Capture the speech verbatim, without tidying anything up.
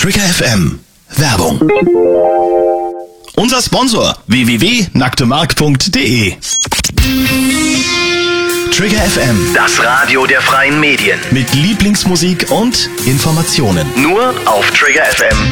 Trigger F M. Werbung. Unser Sponsor w w w punkt nacktemark punkt de. Trigger F M. Das Radio der freien Medien. Mit Lieblingsmusik und Informationen. Nur auf Trigger F M